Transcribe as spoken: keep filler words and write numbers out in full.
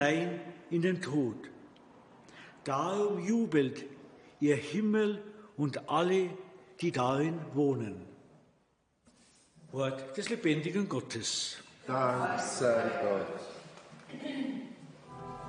hinein in den Tod. Darum jubelt ihr Himmel und alle, die darin wohnen. Wort des lebendigen Gottes. Dank sei Gott.